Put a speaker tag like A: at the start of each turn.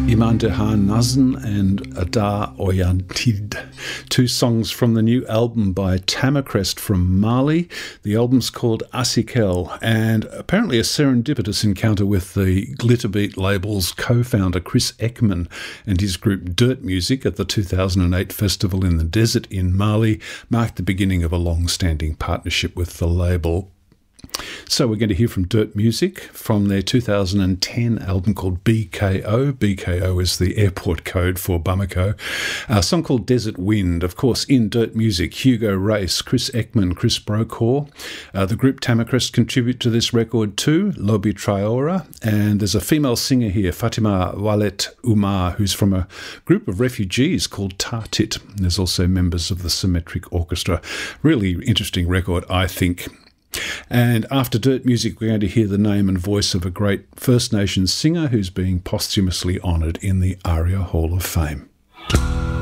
A: Iman Dehan Nazn and Adar Oyantid, two songs from the new album by Tamacrest from Mali. The album's called Asikel, and apparently a serendipitous encounter with the Glitterbeat label's co-founder Chris Ekman and his group Dirt Music at the 2008 festival in the desert in Mali marked the beginning of a long-standing partnership with the label. So we're going to hear from Dirt Music from their 2010 album called BKO. BKO is the airport code for Bamako. A song called Desert Wind. Of course, in Dirt Music, Hugo Race, Chris Ekman, Chris Brokaw. The group Tamacrest contribute to this record too, Lobi Traora. And there's a female singer here, Fatima Walet Umar, who's from a group of refugees called Tartit. There's also members of the Symmetric Orchestra. Really interesting record, I think. And after Dirt Music, we're going to hear the name and voice of a great First Nations singer who's being posthumously honoured in the ARIA Hall of Fame.